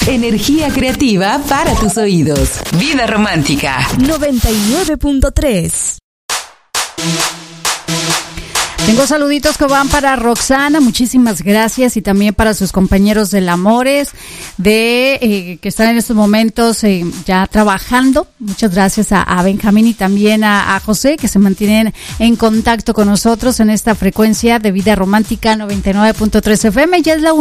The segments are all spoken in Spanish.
Energía creativa para tus oídos. Vida Romántica 99.3. Tengo saluditos que van para Roxana, muchísimas gracias, y también para sus compañeros del Amores, que están en estos momentos ya trabajando. Muchas gracias a Benjamín y también a José, que se mantienen en contacto con nosotros en esta frecuencia de Vida Romántica 99.3 FM. Ya es la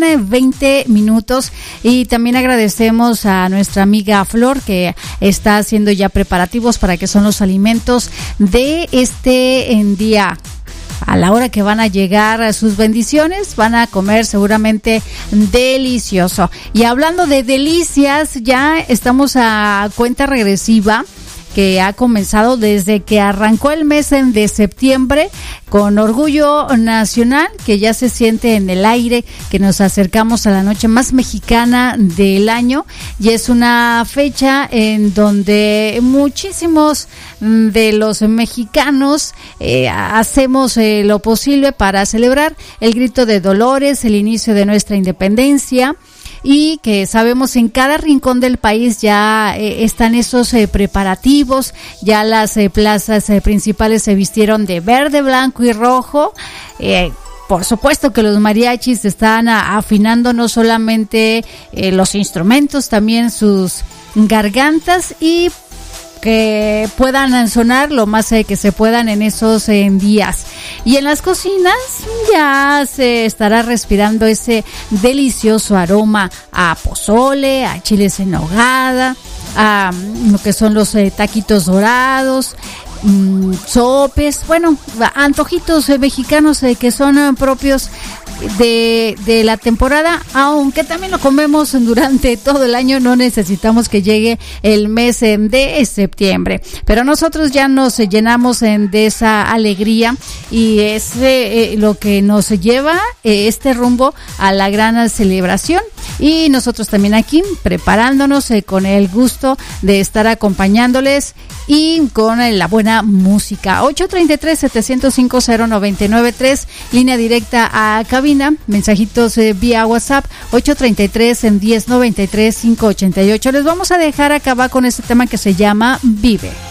1:20, y también agradecemos a nuestra amiga Flor, que está haciendo ya preparativos para que son los alimentos de en día. A la hora que van a llegar a sus bendiciones, van a comer seguramente delicioso. Y hablando de delicias, ya estamos a cuenta regresiva, que ha comenzado desde que arrancó el mes de septiembre, con orgullo nacional que ya se siente en el aire, que nos acercamos a la noche más mexicana del año, y es una fecha en donde muchísimos de los mexicanos hacemos lo posible para celebrar el grito de Dolores, el inicio de nuestra independencia, y que sabemos en cada rincón del país ya están esos preparativos. Ya las plazas principales se vistieron de verde, blanco y rojo. Por supuesto que los mariachis están afinando no solamente los instrumentos, también sus gargantas, y que puedan sonar lo más que se puedan en esos días. Y en las cocinas ya se estará respirando ese delicioso aroma a pozole, a chiles en nogada, a lo que son los taquitos dorados, sopes, bueno, antojitos mexicanos que son propios de la temporada, aunque también lo comemos durante todo el año. No necesitamos que llegue el mes de septiembre, pero nosotros ya nos llenamos de esa alegría, y es lo que nos lleva este rumbo a la gran celebración. Y nosotros también aquí preparándonos con el gusto de estar acompañándoles y con la buena música. 833-705-0993, línea directa a cabina, mensajitos vía WhatsApp, 833-1093-588. Les vamos a dejar acabar con este tema que se llama Vive.